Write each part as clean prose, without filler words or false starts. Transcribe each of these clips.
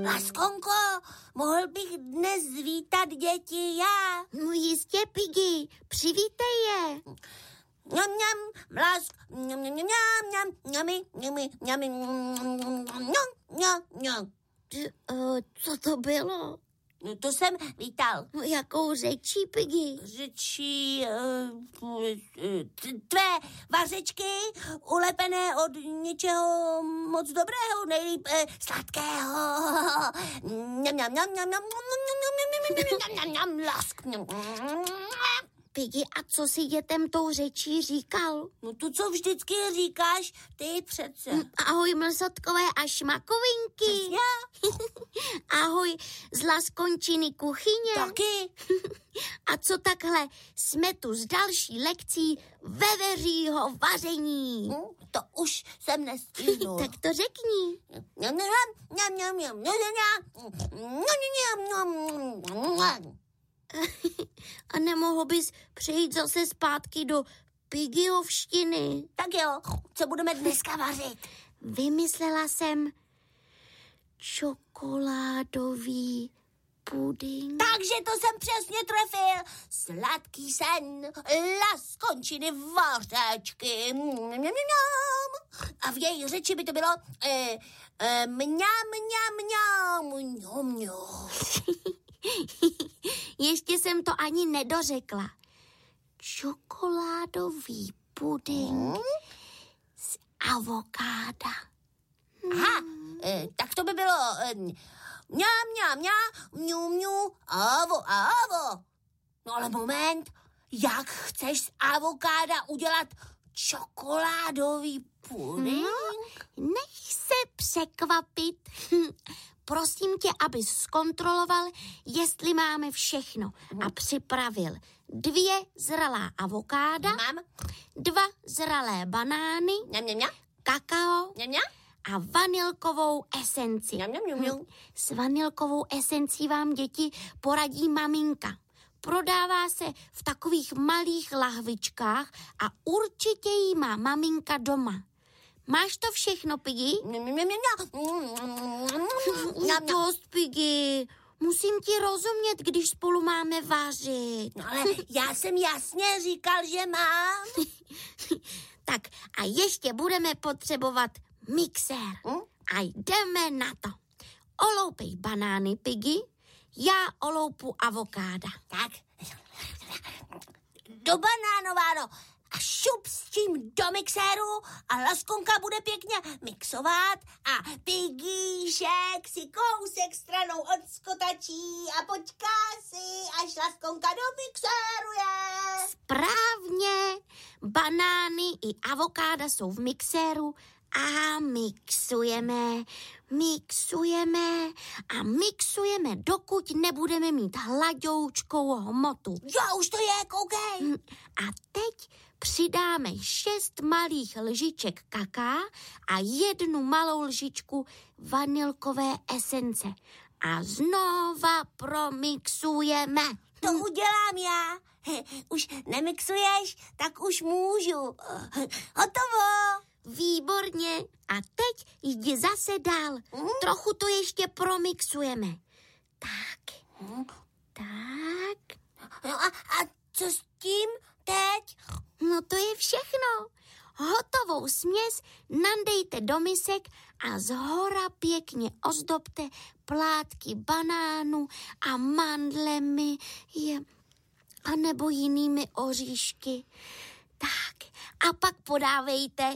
Laskonko, mohl bych dnes zvítat děti já? No jistě, Piggy, přivítej je. Mňam, mňam, mlásk, mňam, mňam, mňam, mňam, mňam, mňam, mňam. Co to bylo? No to jsem vítal. No, jakou řečí, Piggy? Řečí tvé vařečky ulepené od něčeho moc dobrého, nejlíp sladkého. Mňam, mňam, mňam, mňam, mňam, mňam, mňam, lask. Piggy, a co si dětem tou řečí říkal? No to, co vždycky říkáš, ty přece. Ahoj, mlsotkové a šmakovinky. Já. Ahoj, z Laskončiny kuchyně. Taky. A co takhle? Jsme tu s další lekcí veveřího vaření. To už jsem nestihnul. Tak to řekni. A nemohl bys přejít zase zpátky do Piggyovštiny? Tak jo, co budeme dneska vařit? Vymyslela jsem čokoládový puding. Takže to jsem přesně trefil. Sladký sen, Laskončiny vařečky. A v její řeči by to bylo mňam, mňam, mňam, mňam, mňam. Ještě jsem to ani nedořekla. Čokoládový puding z avokáda. Aha, tak to by bylo mňam, mňam, mňam, mňu, mňu, avo, avo. No ale moment, jak chceš z avokáda udělat čokoládový puding? Nech se překvapit. Prosím tě, abys zkontroloval, jestli máme všechno. A připravil 2 zralá avokáda, Mám. 2 zralé banány, Mňam, mňam, mňam, kakao mňam, mňam. a vanilkovou esenci. Mňam, mňam, mňam, mňam. S vanilkovou esencí vám děti poradí maminka. Prodává se v takových malých lahvičkách a určitě jí má maminka doma. Máš to všechno, Piggy? Dost, Piggy. Musím ti rozumět, když spolu máme vařit. No ale já jsem jasně říkal, že mám. Tak a ještě budeme potřebovat mixér. A jdeme na to. Oloupej banány, Piggy. Já oloupu avokáda. Tak. Do banánováno. A šup s tím do mixéru a Laskonka bude pěkně mixovat a Piggíšek si kousek stranou odskotačí a počká si, až Laskonka do mixéru je. Správně. Banány i avokáda jsou v mixéru a mixujeme, dokud nebudeme mít hladoučkou hmotu. Jo, už to je, koukej. A teď přidáme 6 malých lžiček kaká a 1 malou lžičku vanilkové esence. A znova promixujeme. To udělám já. Už nemixuješ, tak už můžu. Hotovo. Výborně. A teď jdi zase dál. Trochu to ještě promixujeme. Tak. No a co s tím teď? No to je všechno. Hotovou směs nandejte do misek a zhora pěkně ozdobte plátky banánu a mandlemi a nebo jinými oříšky. Tak a pak podávejte.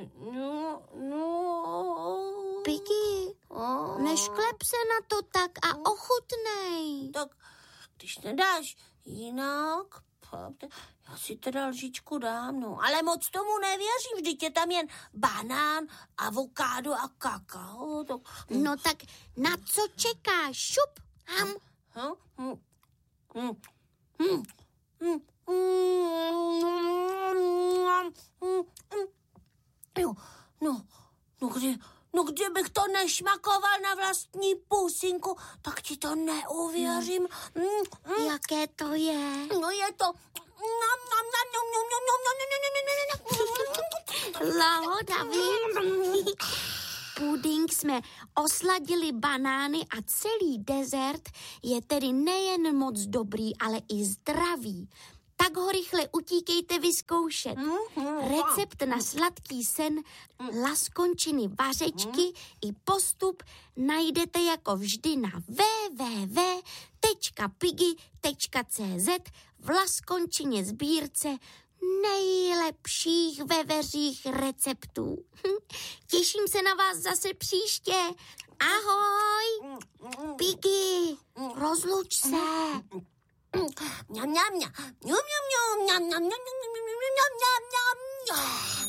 Piggy, nešklep se na to tak a ochutnej. Tak když nedáš jinak, já si teda lžičku dám, no. Ale moc tomu nevěřím, vždyť je tam jen banán, avokádo a kakao. Tak... No tak na co čekáš? Šup, ham. No kdybych to nešmakoval na vlastní pusinku, tak ti to neuvěřím. Jaké to je? No je to... Lahoda, víš? puding jsme osladili banány a celý dezert je tedy nejen moc dobrý, ale i zdravý. Tak ho rychle utíkejte vyzkoušet. Recept na sladký sen, laskončiny vařečky i postup najdete jako vždy na www.piggy.cz v laskončině sbírce nejlepších veveřích receptů. Těším se na vás zase příště. Ahoj! Piggy, rozluč se. Mňam, mňam, mňam, mňam, mňam, mňam, mňam, mňam, mňam, mňam, mňam, mňam, mňam.